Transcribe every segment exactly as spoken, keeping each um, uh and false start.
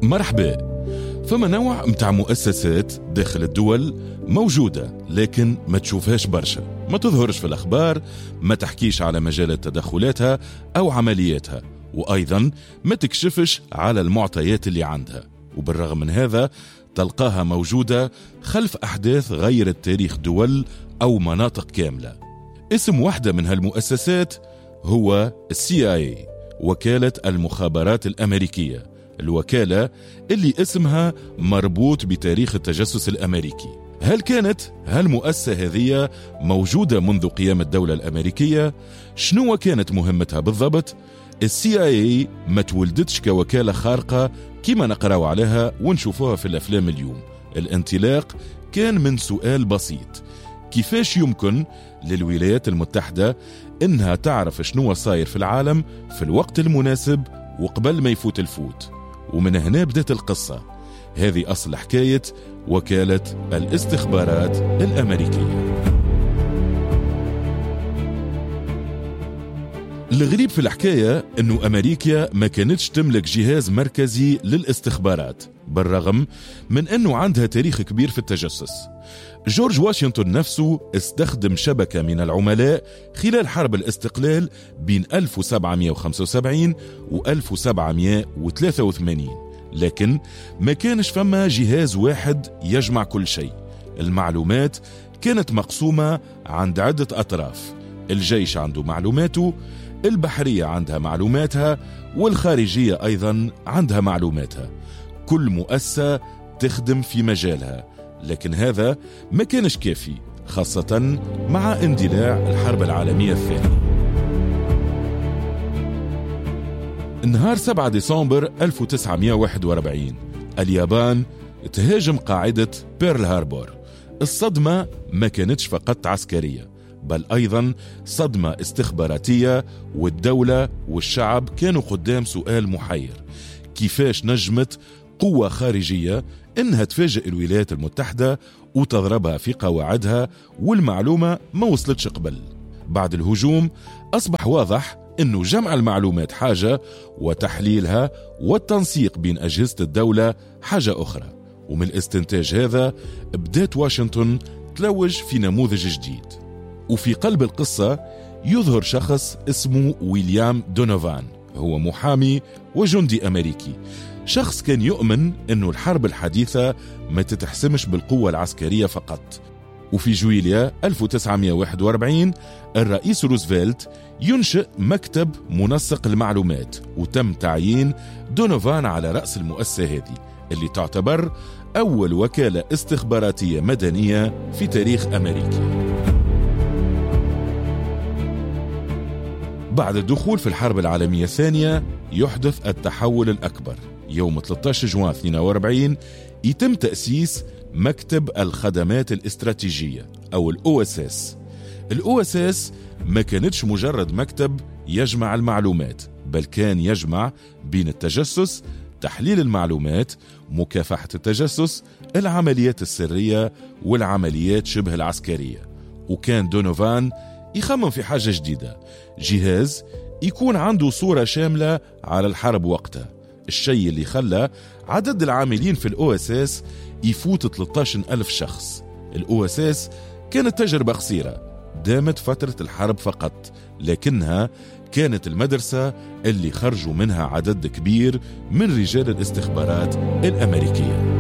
مرحبا. فما نوع متاع مؤسسات داخل الدول موجودة لكن ما تشوفهاش برشا، ما تظهرش في الأخبار، ما تحكيش على مجالات تدخلاتها أو عملياتها، وأيضا ما تكشفش على المعطيات اللي عندها، وبالرغم من هذا تلقاها موجودة خلف أحداث غيرت تاريخ دول أو مناطق كاملة. اسم واحدة من هالمؤسسات هو السي آي إيه، وكالة المخابرات الأمريكية، الوكالة اللي اسمها مربوط بتاريخ التجسس الأمريكي. هل كانت هالمؤسسة هذه موجودة منذ قيام الدولة الأمريكية؟ شنو كانت مهمتها بالضبط؟ السي آي إيه ما تولدتش كوكالة خارقة كما نقرأوا عليها ونشوفوها في الأفلام اليوم. الانطلاق كان من سؤال بسيط: كيفاش يمكن للولايات المتحدة إنها تعرف شنو صاير في العالم في الوقت المناسب وقبل ما يفوت الفوت؟ ومن هنا بدأت القصة. هذه أصل حكاية وكالة الاستخبارات الأمريكية. الغريب في الحكاية أنه أمريكا ما كانتش تملك جهاز مركزي للاستخبارات، بالرغم من أنه عندها تاريخ كبير في التجسس. جورج واشنطن نفسه استخدم شبكة من العملاء خلال حرب الاستقلال بين ألف وسبعمائة وخمسة وسبعين و ألف وسبعمائة وثلاثة وثمانين، لكن ما كانش فما جهاز واحد يجمع كل شيء. المعلومات كانت مقسومة عند عدة أطراف، الجيش عنده معلوماته، البحرية عندها معلوماتها، والخارجية أيضا عندها معلوماتها. كل مؤسسة تخدم في مجالها، لكن هذا ما كانش كافي، خاصة مع اندلاع الحرب العالمية الثانية. نهار سبعة ديسمبر ألف وتسعمائة وواحد وأربعين اليابان تهاجم قاعدة بيرل هاربور. الصدمة ما كانتش فقط عسكرية، بل أيضا صدمة استخباراتية، والدولة والشعب كانوا قدام سؤال محير: كيفاش نجمت قوة خارجية إنها تفاجئ الولايات المتحدة وتضربها في قواعدها والمعلومة ما وصلتش قبل؟ بعد الهجوم أصبح واضح إنه جمع المعلومات حاجة، وتحليلها والتنسيق بين أجهزة الدولة حاجة أخرى. ومن الاستنتاج هذا بدأت واشنطن تلوج في نموذج جديد. وفي قلب القصة يظهر شخص اسمه ويليام دونوفان، هو محامي وجندي أمريكي، شخص كان يؤمن أنه الحرب الحديثة ما تتحسمش بالقوة العسكرية فقط. وفي جويليا ألف وتسعمائة وواحد وأربعين الرئيس روزفلت ينشئ مكتب منسق المعلومات، وتم تعيين دونوفان على رأس المؤسسة هذه اللي تعتبر أول وكالة استخباراتية مدنية في تاريخ أمريكا. بعد الدخول في الحرب العالمية الثانية يحدث التحول الأكبر. يوم ثلاثة عشر جوان اثنين وأربعين يتم تأسيس مكتب الخدمات الاستراتيجية أو ال أو إس إس. ال أو إس إس ما كانتش مجرد مكتب يجمع المعلومات، بل كان يجمع بين التجسس، تحليل المعلومات، مكافحة التجسس، العمليات السرية والعمليات شبه العسكرية. وكان دونوفان يخمم في حاجة جديدة: جهاز يكون عنده صورة شاملة على الحرب وقتها، الشيء اللي خلى عدد العاملين في الأو إس إس يفوت ثلاثة عشر ألف شخص. الأو إس إس كانت تجربة قصيرة دامت فترة الحرب فقط، لكنها كانت المدرسة اللي خرجوا منها عدد كبير من رجال الاستخبارات الأمريكية.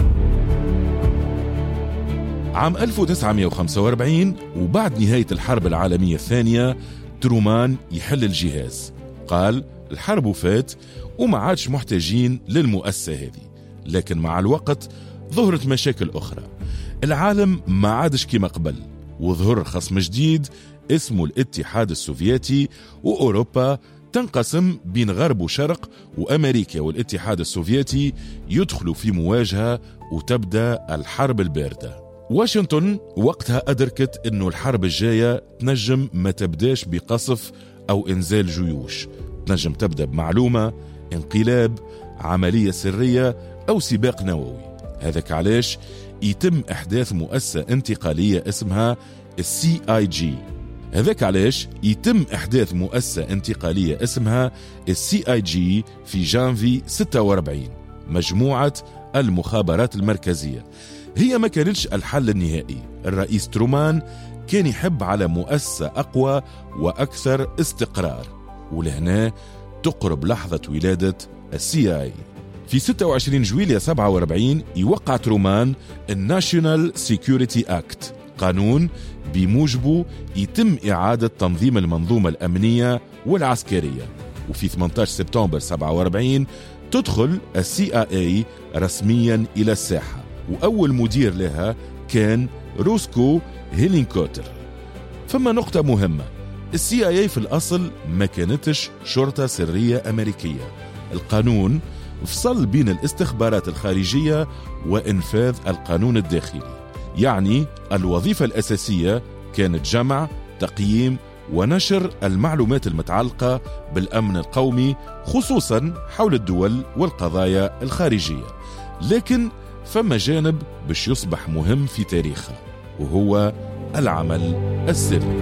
عام ألف وتسعمائة وخمسة وأربعين وبعد نهاية الحرب العالمية الثانية ترومان يحل الجهاز، قال الحرب وفات وما عادش محتاجين للمؤسسة هذه. لكن مع الوقت ظهرت مشاكل أخرى، العالم ما عادش كما قبل، وظهر خصم جديد اسمه الاتحاد السوفيتي، وأوروبا تنقسم بين غرب وشرق، وأمريكا والاتحاد السوفيتي يدخلوا في مواجهة وتبدأ الحرب الباردة. واشنطن وقتها أدركت أنه الحرب الجاية تنجم ما تبداش بقصف أو إنزال جيوش، تنجم تبدأ بمعلومة، انقلاب، عملية سرية أو سباق نووي. هذاك علاش يتم إحداث مؤسسة انتقالية اسمها السي آي جي. هذاك علاش يتم إحداث مؤسسة انتقالية اسمها السي آي جي في جانفي ستة وأربعين. مجموعة المخابرات المركزية. هي ما كانتش الحل النهائي. الرئيس ترومان كان يحب على مؤسسة أقوى وأكثر استقرار، ولهنا تقرب لحظة ولادة السي آي. في ستة وعشرين جويلية سبعة وأربعين يوقع ترومان الناشيونال سيكوريتي أكت، قانون بموجبه يتم إعادة تنظيم المنظومة الأمنية والعسكرية. وفي ثمانية عشر سبتمبر سبعة وأربعين تدخل السي آي رسميا إلى الساحة، وأول مدير لها كان روسكو هيلينكوتر. فما نقطة مهمة، السي آي في الأصل ما كانتش شرطة سرية أمريكية. القانون فصل بين الاستخبارات الخارجية وإنفاذ القانون الداخلي، يعني الوظيفة الأساسية كانت جمع، تقييم ونشر المعلومات المتعلقة بالأمن القومي، خصوصا حول الدول والقضايا الخارجية. لكن فما جانب باش يصبح مهم في تاريخها، وهو العمل السري.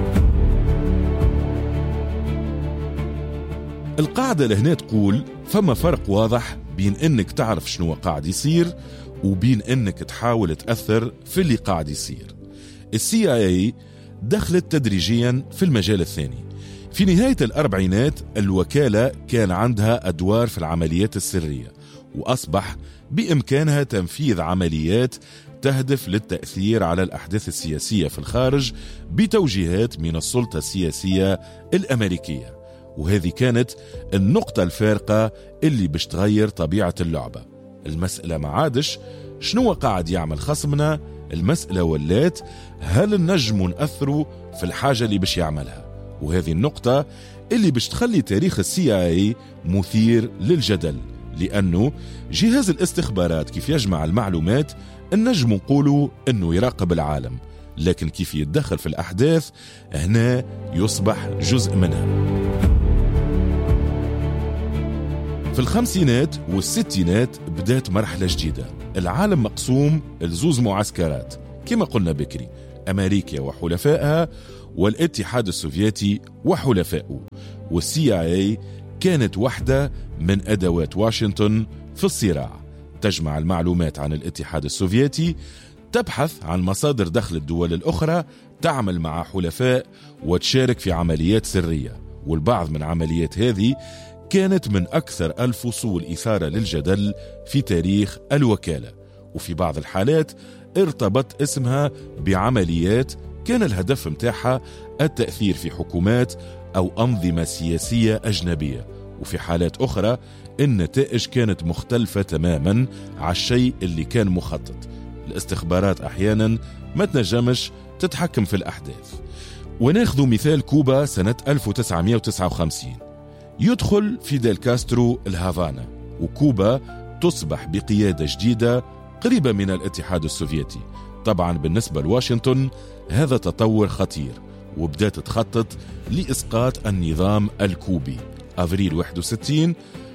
القاعدة لهنا تقول فما فرق واضح بين انك تعرف شنو قاعد يصير وبين انك تحاول تأثر في اللي قاعد يصير. السي آي دخلت تدريجيا في المجال الثاني. في نهاية الأربعينات الوكالة كان عندها أدوار في العمليات السرية، وأصبح بإمكانها تنفيذ عمليات تهدف للتأثير على الأحداث السياسية في الخارج بتوجيهات من السلطة السياسية الأمريكية. وهذه كانت النقطة الفارقة اللي باش تغير طبيعة اللعبة. المسألة ما عادش شنو قاعد يعمل خصمنا، المسألة ولات هل النجم نأثروا في الحاجة اللي باش يعملها. وهذه النقطة اللي باش تخلي تاريخ السي آي مثير للجدل، لأنه جهاز الاستخبارات كيف يجمع المعلومات النجم نقولوا أنه يراقب العالم، لكن كيف يتدخل في الأحداث هنا يصبح جزء منها. في الخمسينات والستينات بدأت مرحلة جديدة. العالم مقسوم لزوز معسكرات كما قلنا بكري، أمريكا وحلفائها والاتحاد السوفيتي وحلفائه. والسي آي كانت واحدة من أدوات واشنطن في الصراع، تجمع المعلومات عن الاتحاد السوفيتي، تبحث عن مصادر دخل الدول الأخرى، تعمل مع حلفاء وتشارك في عمليات سرية. والبعض من عمليات هذه كانت من أكثر الفصول إثارة للجدل في تاريخ الوكالة، وفي بعض الحالات ارتبط اسمها بعمليات كان الهدف متاعها التأثير في حكومات أو أنظمة سياسية أجنبية، وفي حالات أخرى النتائج كانت مختلفة تماما على الشيء اللي كان مخطط. الاستخبارات أحيانا ما تنجمش تتحكم في الأحداث. وناخذ مثال كوبا سنة ألف وتسعمائة وتسعة وخمسين. يدخل فيديل كاسترو الهافانا، وكوبا تصبح بقيادة جديدة قريبة من الاتحاد السوفيتي. طبعا بالنسبة لواشنطن هذا تطور خطير، وبدأت تخطط لإسقاط النظام الكوبي. أفريل واحد وستين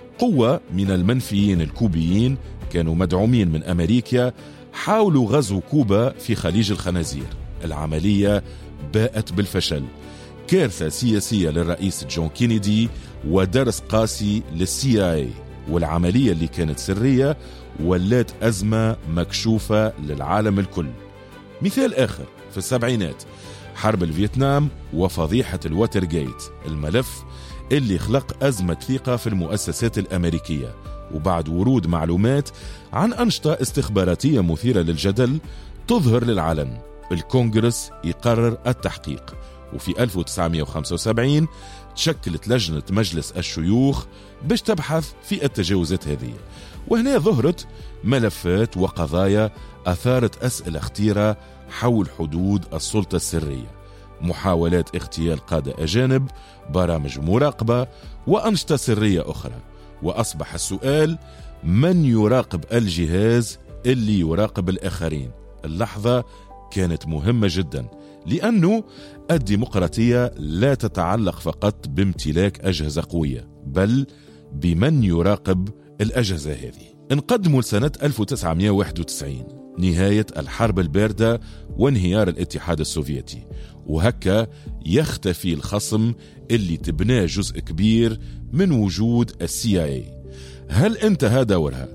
قوة من المنفيين الكوبيين كانوا مدعومين من أمريكا حاولوا غزو كوبا في خليج الخنازير. العملية باءت بالفشل، كارثة سياسية للرئيس جون كينيدي ودرس قاسي للسي آي، والعملية اللي كانت سرية ولات أزمة مكشوفة للعالم الكل. مثال آخر في السبعينات، حرب الفيتنام وفضيحة الواتر جيت، الملف اللي خلق أزمة ثقة في المؤسسات الأمريكية. وبعد ورود معلومات عن أنشطة استخباراتية مثيرة للجدل تظهر للعلن، الكونغرس يقرر التحقيق. وفي ألف وتسعمائة وخمسة وسبعين تشكلت لجنة مجلس الشيوخ باش تبحث في التجاوزات هذه. وهنا ظهرت ملفات وقضايا أثارت أسئلة خطيرة حول حدود السلطة السرية، محاولات اغتيال قادة أجانب، برامج مراقبة وأنشطة سرية أخرى. وأصبح السؤال من يراقب الجهاز اللي يراقب الآخرين؟ اللحظة كانت مهمة جدا، لأنه الديمقراطية لا تتعلق فقط بامتلاك أجهزة قوية، بل بمن يراقب الأجهزة هذه. انقدموا لسنة ألف وتسعمائة وواحد وتسعين، نهاية الحرب الباردة وانهيار الاتحاد السوفيتي، وهكا يختفي الخصم اللي تبناه جزء كبير من وجود السي آي. هل انتهى دورها؟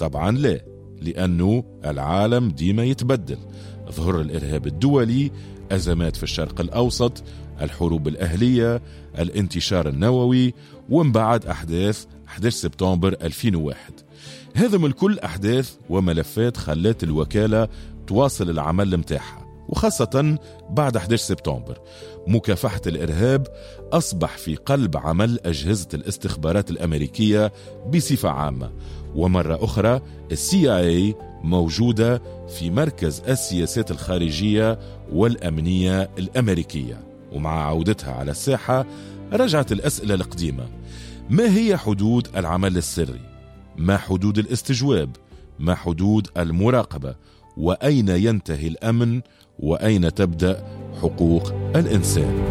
طبعا لا، لأنه العالم ديما يتبدل. ظهر الإرهاب الدولي، أزمات في الشرق الأوسط، الحروب الأهلية، الانتشار النووي، ومن بعد أحداث أحد عشر سبتمبر ألفين وواحد. هذا من كل أحداث وملفات خلت الوكالة تواصل العمل متاعها، وخاصة بعد أحد عشر سبتمبر. مكافحة الإرهاب أصبح في قلب عمل أجهزة الاستخبارات الأمريكية بصفة عامة، ومرة أخرى السي آي إيه موجودة في مركز السياسات الخارجية والأمنية الأمريكية. ومع عودتها على الساحة رجعت الأسئلة القديمة: ما هي حدود العمل السري؟ ما حدود الاستجواب؟ ما حدود المراقبة؟ وأين ينتهي الأمن؟ وأين تبدأ حقوق الإنسان؟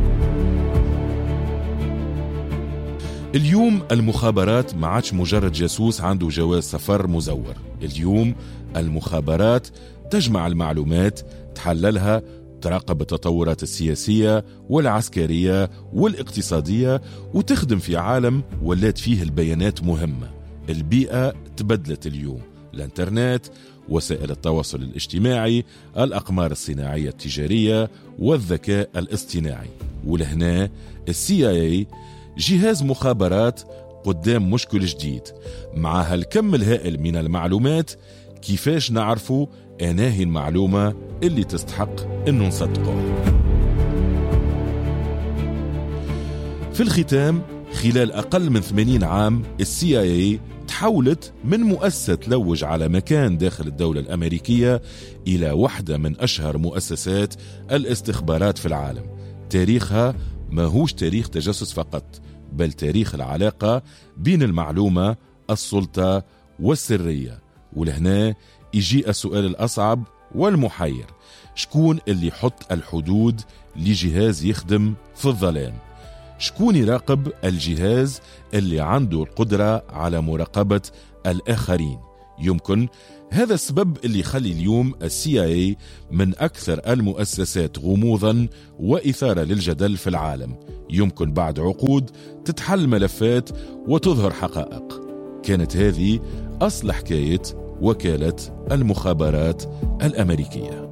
اليوم المخابرات ما عادش مجرد جاسوس عنده جواز سفر مزور. اليوم المخابرات تجمع المعلومات، تحللها، تراقب التطورات السياسية والعسكرية والاقتصادية، وتخدم في عالم ولات فيه البيانات مهمة. البيئة تبدلت اليوم، الانترنت، وسائل التواصل الاجتماعي، الأقمار الصناعية التجارية والذكاء الاصطناعي. ولهنا السي آي إيه جهاز مخابرات قدام مشكل جديد. مع هالكم الهائل من المعلومات كيفاش نعرفوا أناهي المعلومة اللي تستحق أنه نصدقوها؟ في الختام، خلال أقل من ثمانين عام السي آي إيه تحولت من مؤسسة تلوج على مكان داخل الدولة الأمريكية إلى واحدة من أشهر مؤسسات الاستخبارات في العالم. تاريخها ما هوش تاريخ تجسس فقط، بل تاريخ العلاقة بين المعلومة، السلطة والسرية. ولهنا يجي السؤال الأصعب والمحير: شكون اللي يحط الحدود لجهاز يخدم في الظلام؟ شكون يراقب الجهاز اللي عنده القدرة على مراقبة الآخرين؟ يمكن هذا السبب اللي يخلي اليوم السي آي إيه من أكثر المؤسسات غموضا وإثارة للجدل في العالم. يمكن بعد عقود تتحل ملفات وتظهر حقائق. كانت هذه أصل حكاية وكالة المخابرات الأمريكية.